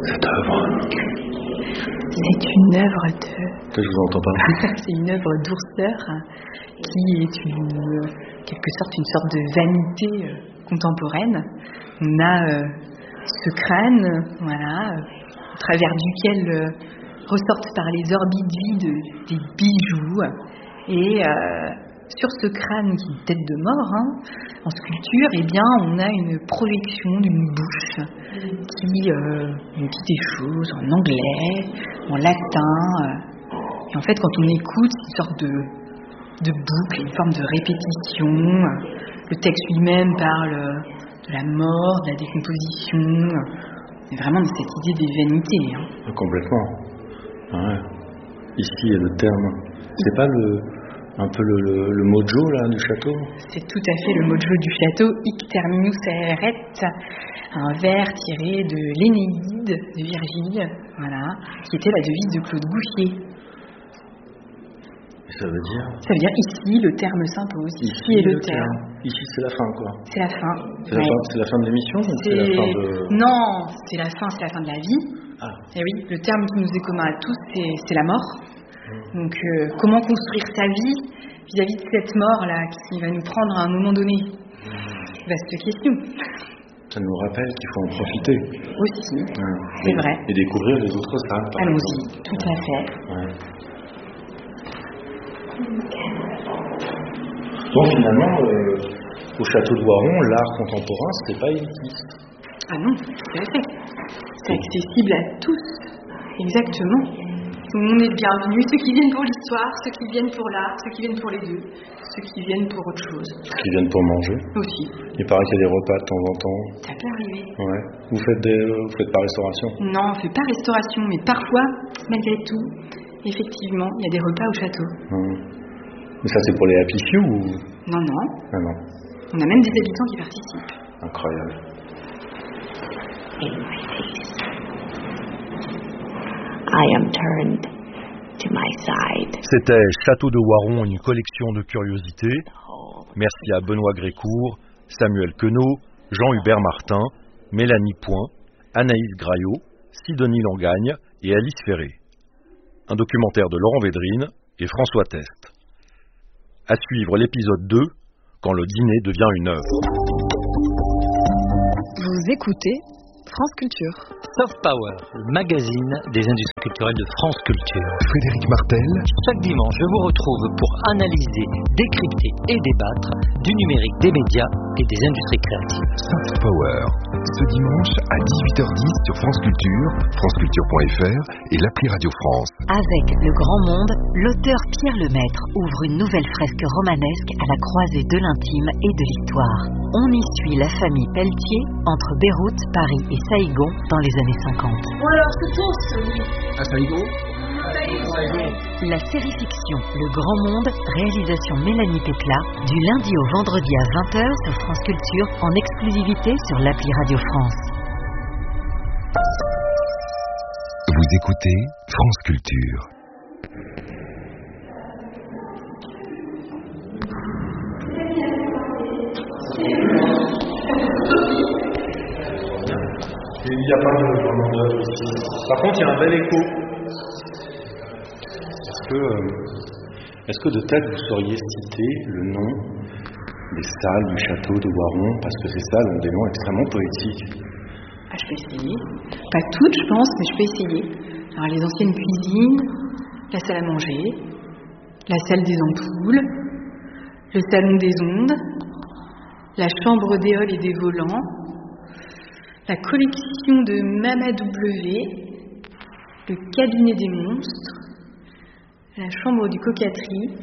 cette œuvre? C'est une œuvre de... Je vous entends pas. C'est une œuvre d'Ourser qui est quelque sorte une sorte de vanité contemporaine. On a ce crâne, voilà, au travers duquel ressortent par les orbites vides des bijoux. Et sur ce crâne qui est une tête de mort, en sculpture, eh bien, on a une projection d'une bouche qui nous dit des choses en anglais, en latin. Et en fait, quand on écoute, c'est une sorte de boucle, une forme de répétition. Le texte lui-même parle de la mort, de la décomposition. C'est vraiment cette idée des vanités. Complètement. Ouais. Ici, il y a le terme. C'est pas un peu le mojo là du château? C'est tout à fait le mojo du château. Hic terminus aeret, un vers tiré de l'Énéide de Virgile, voilà, qui était la devise de Claude Gouffier. Ça veut dire? Ça veut dire ici le terme s'impose. Ici est le terme. Ici c'est la fin quoi. C'est la fin. C'est la fin de l'émission ou c'est la fin de... Non, c'est la fin de la vie. Ah. Et oui, le terme qui nous est commun à tous, c'est la mort. Donc, comment construire sa vie vis-à-vis de cette mort-là qui va nous prendre à un moment donné? Vaste question. Ça nous rappelle qu'il faut en profiter. Aussi, c'est vrai. Et découvrir les autres salles. Allons-y, tout à fait. Ouais. Donc finalement, au château de Voiron, l'art contemporain, c'était pas élitiste. Ah non, tout à fait. C'est accessible à tous. Exactement. Tout le monde est le bienvenu, ceux qui viennent pour l'histoire, ceux qui viennent pour l'art, ceux qui viennent pour les deux, ceux qui viennent pour autre chose. Ceux qui viennent pour manger. Aussi. Il paraît qu'il y a des repas de temps en temps. Ça peut arriver. Ouais. Vous faites pas restauration? Non, on fait pas restauration, mais parfois, malgré tout, effectivement, il y a des repas au château. Mais ça c'est pour les happy few ou... Non, non. Ah non. On a même des habitants qui participent. Incroyable. I am turned to my side. C'était Château de Voiron, une collection de curiosités. Merci à Benoît Grécourt, Samuel Queneau, Jean-Hubert Martin, Mélanie Point, Anaïs Graillot, Sidonie Langagne et Alice Ferré. Un documentaire de Laurent Védrine et François Test. À suivre l'épisode 2, quand le dîner devient une œuvre. Vous écoutez France Culture. Soft Power, le magazine des industries culturelles de France Culture. Frédéric Martel. Chaque dimanche, je vous retrouve pour analyser, décrypter et débattre du numérique, des médias et des industries créatives. Soft Power, ce dimanche à 18h10 sur France Culture, franceculture.fr et l'appli Radio France. Avec Le Grand Monde, l'auteur Pierre Lemaître ouvre une nouvelle fresque romanesque à la croisée de l'intime et de l'histoire. On y suit la famille Pelletier entre Beyrouth, Paris et Saïgon dans les années 50. Bon alors, c'est tous, oui. À Saïgon. La série fiction Le Grand Monde, réalisation Mélanie Pécla, du lundi au vendredi à 20h sur France Culture, en exclusivité sur l'appli Radio France. Vous écoutez France Culture. Il n'y a pas vraiment d'œuvre ici. Par contre, il y a un bel écho. Est-ce que de tête vous sauriez citer le nom des salles du château de Voiron? Parce que ces salles ont des noms extrêmement poétiques. Ah, je peux essayer. Pas toutes, je pense, mais je peux essayer. Alors, les anciennes cuisines, la salle à manger, la salle des ampoules, le salon des ondes, la chambre d'éole et des volants, la collection de Mama W, le cabinet des monstres, la chambre du cocatrix,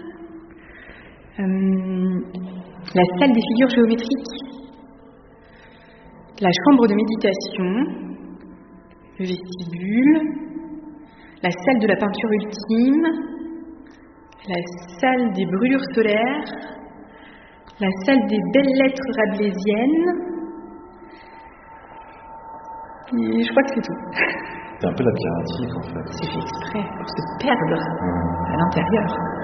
la salle des figures géométriques, la chambre de méditation, le vestibule, la salle de la peinture ultime, la salle des brûlures solaires, la salle des belles lettres rabelaisiennes, et je crois que c'est tout. C'est un peu labyrinthique en fait. C'est fait exprès pour se perdre à l'intérieur.